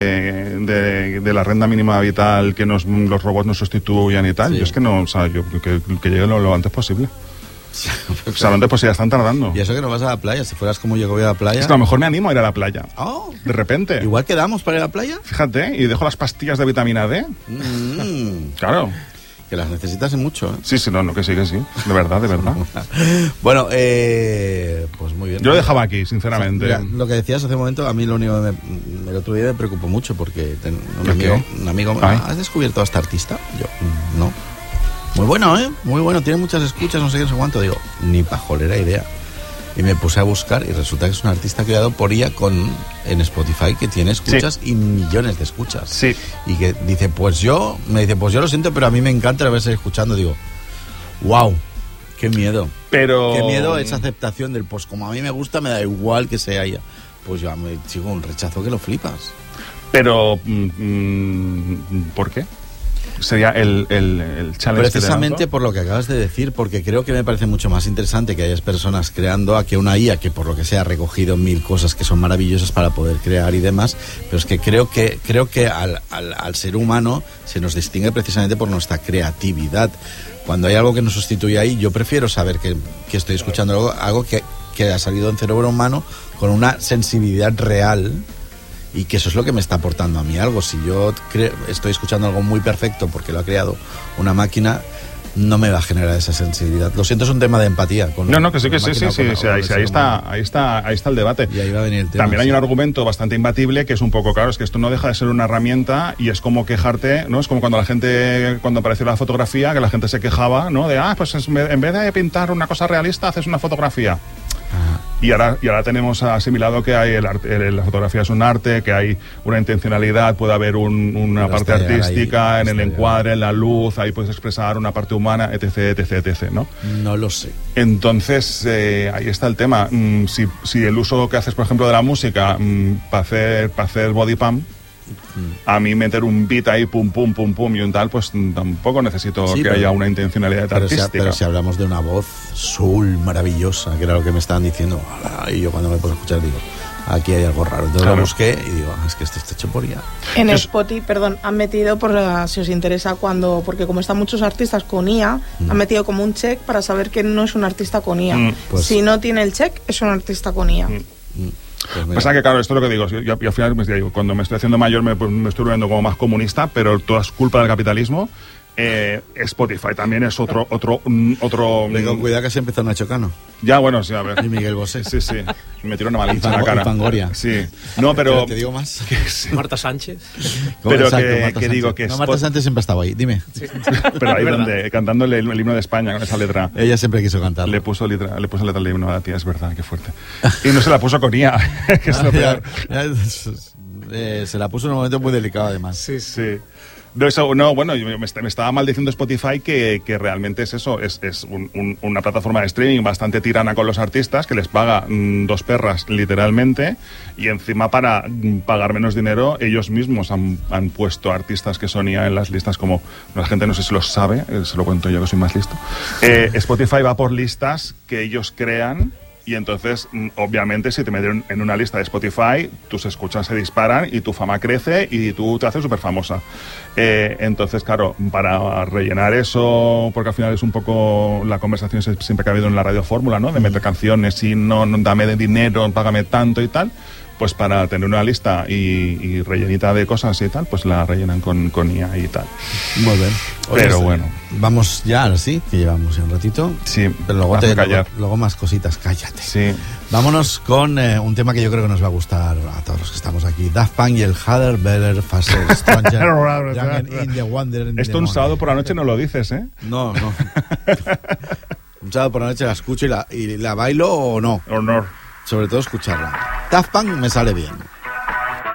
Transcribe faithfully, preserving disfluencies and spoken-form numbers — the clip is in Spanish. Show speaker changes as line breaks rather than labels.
de, de la renta mínima vital, que nos, los robots nos sustituyan y tal. Sí. Yo es que no, o sea, yo que, que llegue lo, lo antes posible. O sea, lo antes posible, están tardando.
Y eso que no vas a la playa, si fueras como yo que voy a la playa.
Es que a lo mejor me animo a ir a la playa.
Oh.
De repente.
Igual quedamos para ir a la playa.
Fíjate, y dejo las pastillas de vitamina D.
Mm.
Claro.
Que las necesitas mucho, ¿eh?
Sí, sí, no, no, que sí, que sí. De verdad, de verdad.
Bueno, eh, pues muy bien.
Yo lo dejaba aquí, sinceramente.
O sea, mira, lo que decías hace un momento, a mí lo único que me, el otro día me preocupó mucho porque ten, un, amigo, un amigo, ¿has descubierto a este artista? Yo, no. Muy bueno, ¿eh? Muy bueno, tiene muchas escuchas, no sé qué, no sé cuánto. Digo, ni pajolera idea. Y me puse a buscar y resulta que es un artista creado por I A con, en Spotify, que tiene escuchas sí. y millones de escuchas.
Sí.
Y que dice, pues yo, me dice, pues yo lo siento, pero a mí me encanta verse escuchando. Digo, wow, qué miedo.
Pero...
Qué miedo esa aceptación del, pues como a mí me gusta, me da igual que sea ella. Pues yo me sigo un rechazo que lo flipas.
Pero, mm, ¿por qué? Sería el, el, el challenge.
Precisamente por lo que acabas de decir, porque creo que me parece mucho más interesante que hayas personas creando a que una I A que por lo que sea ha recogido mil cosas que son maravillosas para poder crear y demás, pero es que creo que creo que al, al, al ser humano se nos distingue precisamente por nuestra creatividad. Cuando hay algo que nos sustituye ahí, yo prefiero saber que, que estoy escuchando algo, algo que, que ha salido en cerebro humano con una sensibilidad real. Y que eso es lo que me está aportando a mí algo. Si yo cre- estoy escuchando algo muy perfecto porque lo ha creado una máquina, no me va a generar esa sensibilidad. Lo siento, es un tema de empatía. Con
no, no, que sí, que sí, sí, sí, sí, ahí, ahí, está, ahí, está, ahí está el debate.
Y ahí va a venir el tema.
También hay
sí.
un argumento bastante imbatible que es un poco, claro, es que esto no deja de ser una herramienta y es como quejarte, ¿no? Es como cuando la gente, cuando apareció la fotografía, que la gente se quejaba, ¿no? De, ah, pues en vez de pintar una cosa realista, haces una fotografía.
Ajá.
Y ahora, y ahora tenemos asimilado que hay el arte, el, la fotografía es un arte, que hay una intencionalidad, puede haber un, una Pero parte artística ahí, en el encuadre, en la luz, ahí puedes expresar una parte humana, etc, etc, etc, ¿no?
No lo sé.
Entonces, eh, ahí está el tema. Mm, si, si el uso que haces, por ejemplo, de la música mm, para hacer, para hacer body pump, a mí meter un beat ahí, pum, pum, pum, pum, y un tal, pues tampoco necesito sí, que pero, haya una intencionalidad
pero
artística.
Si, pero si hablamos de una voz soul maravillosa, que era lo que me estaban diciendo, y yo cuando me puse a escuchar digo, aquí hay algo raro. Entonces claro. Lo busqué y digo, es que esto está hecho por I A.
En Spotify, perdón, han metido, por uh, si os interesa, cuando porque como están muchos artistas con I A, mm. han metido como un check para saber que no es un artista con I A. Mm, pues, si no tiene el check, es un artista con I A. Mm.
Mm. Pues
pasa que, claro, esto es lo que digo. Yo, yo, yo al final, pues, digo, cuando me estoy haciendo mayor, me, pues, me estoy volviendo como más comunista, pero todo es culpa del capitalismo. Eh, Spotify también es otro otro otro
con cuidado que se empezó Nacho Cano.
Ya, bueno, sí, a ver.
Y Miguel Bosé.
Sí, sí. Me tiró una malicia en la cara.
Y Fangoria.
Sí. No, pero,
pero te digo más.
Que, sí.
Marta Sánchez.
Pero
exacto,
que,
Marta
que
Sánchez.
digo que
no, Marta Sánchez siempre estaba ahí. Dime.
Sí.
Pero ahí donde cantando el, el himno de España con esa letra.
Ella siempre quiso cantar.
Le puso letra, le puso letra al himno a la tía, es verdad, qué fuerte. Y no se la puso con I A, que es lo peor.
Ya, ya, eh, se la puso en un momento muy delicado, además.
Sí, sí. No, eso, no, bueno, me, me estaba maldiciendo Spotify que, que realmente es eso, es, es un, un, una plataforma de streaming bastante tirana con los artistas, que les paga mmm, dos perras literalmente, y encima para mmm, pagar menos dinero ellos mismos han, han puesto artistas que son I A en las listas, como la gente no sé si lo sabe, eh, se lo cuento yo que soy más listo. Eh, Spotify va por listas que ellos crean. Y entonces, obviamente, si te meten en una lista de Spotify, tus escuchas se disparan y tu fama crece y tú te haces súper famosa. Eh, entonces, claro, para rellenar eso, porque al final es un poco la conversación siempre que ha habido en la radio fórmula, ¿no? De meter canciones y no, no dame de dinero, págame tanto y tal. Pues para tener una lista y, y rellenita de cosas y tal, pues la rellenan con, con I A y tal.
Muy bien.
Oye, pero bueno.
Vamos ya, ahora sí, que llevamos ya un ratito.
Sí,
pero luego, te,
callar.
luego, luego más cositas, cállate.
Sí.
Vámonos con eh, un tema que yo creo que nos va a gustar a todos los que estamos aquí. Daft Punk y el Harder, Better, Faster, Stranger, Young in the Wonder in
Esto
the
un
morning.
sábado por la noche no lo dices, ¿eh?
No, no. Un sábado por la noche la escucho y la, y la bailo o no.
Honor.
Sobre todo escucharla. Daft Punk me sale bien.